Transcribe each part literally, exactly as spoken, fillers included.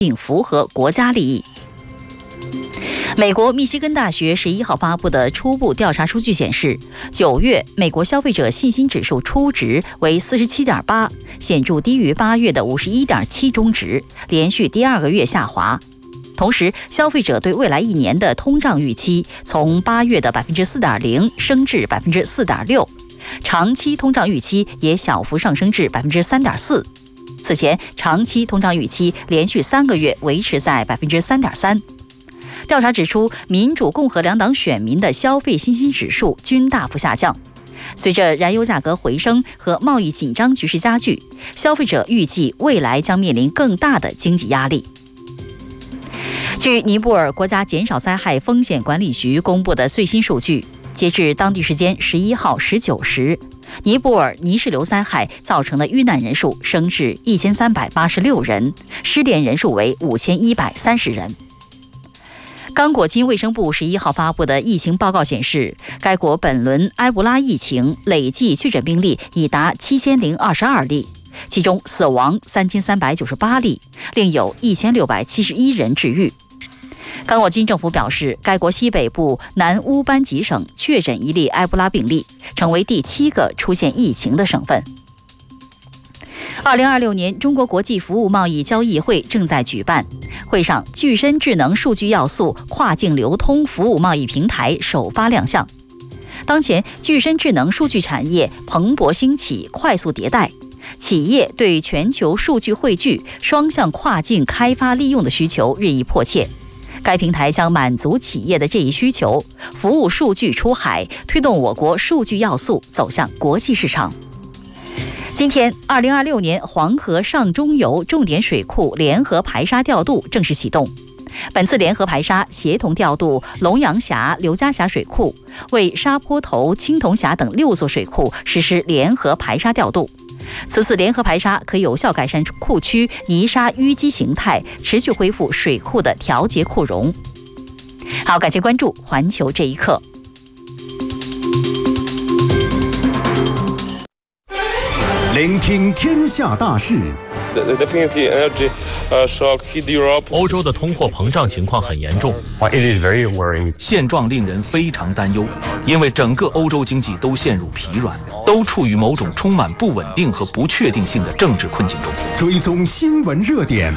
并符合国家利益。美国密西根大学十一号发布的初步调查数据显示，九月美国消费者信心指数初值为 四十七点八， 显著低于八月的 五十一点七 中值，连续第二个月下滑。同时，消费者对未来一年的通胀预期从八月的 百分之四点零 升至 百分之四点六， 长期通胀预期也小幅上升至 百分之三点四。 此前，长期通胀预期连续三个月维持在 百分之三点三。调查指出，民主、共和两党选民的消费信心指数均大幅下降。随着燃油价格回升和贸易紧张局势加剧，消费者预计未来将面临更大的经济压力。据尼泊尔国家减少灾害风险管理局公布的最新数据，截至当地时间十一号十九时，尼泊尔泥石流灾害造成的遇难人数升至一千三百八十六人，失联人数为五千一百三十人。刚果金卫生部十一号发布的疫情报告显示，该国本轮埃博拉疫情累计确诊病例已达七千零二十二例，其中死亡三千三百九十八例，另有一千六百七十一人治愈。刚果金政府表示，该国西北部南乌班吉省确诊一例埃博拉病例，成为第七个出现疫情的省份。二零二六年中国国际服务贸易交易会正在举办，会上具身智能数据要素跨境流通服务贸易平台首发亮相。当前，具身智能数据产业蓬勃兴起，快速迭代，企业对全球数据汇聚、双向跨境开发利用的需求日益迫切。该平台将满足企业的这一需求，服务数据出海，推动我国数据要素走向国际市场。今天，二零二六年黄河上中游重点水库联合排沙调度正式启动。本次联合排沙协同调度龙阳峡、刘家峡水库，为沙坡头、青铜峡等六座水库实施联合排沙调度。此次联合排沙可有效改善库区泥沙淤积形态，持续恢复水库的调节库容。好，感谢关注环球这一刻。 聆听天下大事。 欧洲的通货膨胀情况很严重，现状令人非常担忧，因为整个欧洲经济都陷入疲软，都处于某种充满不稳定和不确定性的政治困境中。 追踪新闻热点。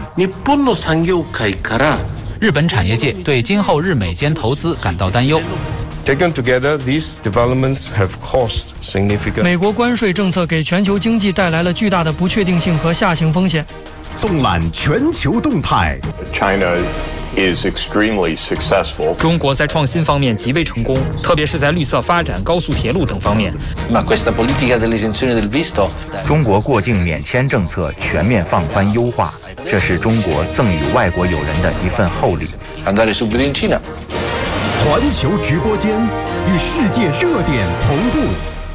日本产业界对今后日美间投资感到担忧。 Taken together, these developments have caused significant. 美国关税政策给全球经济带来了巨大的不确定性和下行风险。 纵览全球动态。 China is extremely successful. 中国在创新方面极为成功，特别是在绿色发展、高速铁路等方面。 中国过境免签政策全面放宽优化，这是中国赠予外国友人的一份厚礼。 环球直播间与世界热点同步。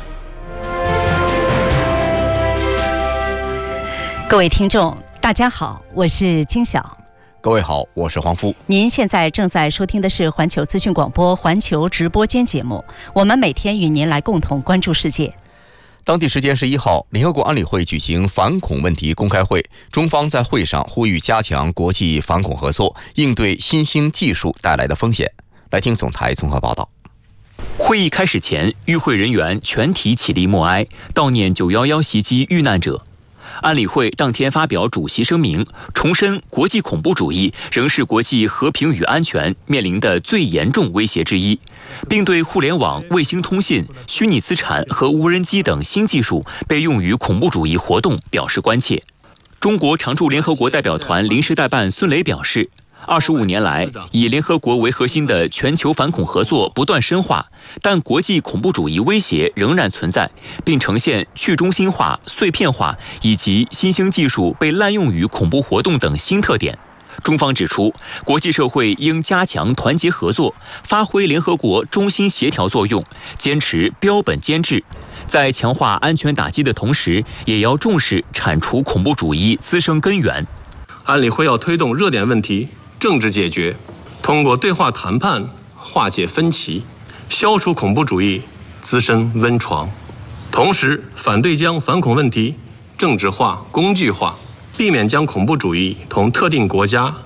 各位听众，大家好，我是金晓。 各位好，我是黄夫。 您现在正在收听的是环球资讯广播环球直播间节目，我们每天与您来共同关注世界。 当地时间十一号，联合国安理会举行反恐问题公开会，中方在会上呼吁加强国际反恐合作，应对新兴技术带来的风险。来听总台综合报道。 会议开始前，与会人员全体起立默哀，悼念九一一袭击遇难者。安理会当天发表主席声明，重申国际恐怖主义仍是国际和平与安全面临的最严重威胁之一，并对互联网、卫星通信、虚拟资产和无人机等新技术被用于恐怖主义活动表示关切。中国常驻联合国代表团临时代办孙磊表示，二十五年来，以联合国为核心的全球反恐合作不断深化，但国际恐怖主义威胁仍然存在，并呈现去中心化、碎片化以及新兴技术被滥用于恐怖活动等新特点。中方指出，国际社会应加强团结合作，发挥联合国中心协调作用，坚持标本兼治，在强化安全打击的同时，也要重视铲除恐怖主义滋生根源。 安理会要推动热点问题政治解决，通过对话谈判化解分歧，消除恐怖主义滋生温床，同时反对将反恐问题政治化、工具化，避免将恐怖主义同特定国家